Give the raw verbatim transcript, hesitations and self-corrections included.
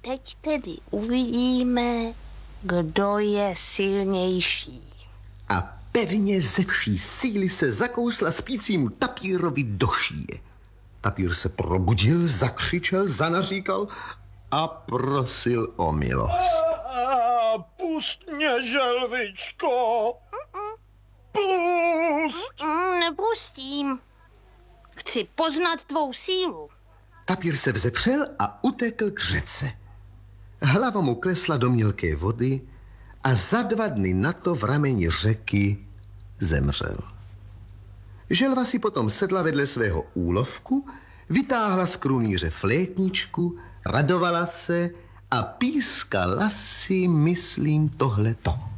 teď tedy uvidíme, kdo je silnější. A pevně ze vší síly se zakousla spícímu tapírovi do šíje. Tapír se probudil, zakřičel, zanaříkal a prosil o milost. A, pust mě, želvičko! Pust! Mm, nepustím. Chci poznat tvou sílu. Tapír se vzepřel a utekl k řece. Hlava mu klesla do mělké vody a za dva dny na to v rameni řeky zemřel. Želva si potom sedla vedle svého úlovku, vytáhla z krunýře flétničku, radovala se a pískala si, myslím, tohleto.